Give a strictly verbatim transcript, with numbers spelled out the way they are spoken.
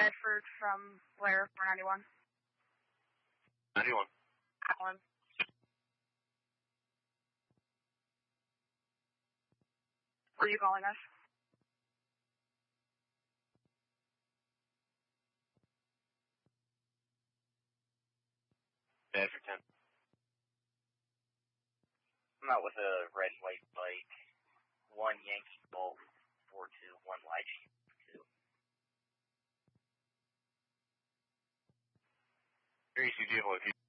Bedford from Blair, four ninety-one. ninety-one. Alan. Were you calling us? Bedford ten. I'm out with a red white bike, one Yankee Golf, four two, one Lychee, two. Here you see vehicle.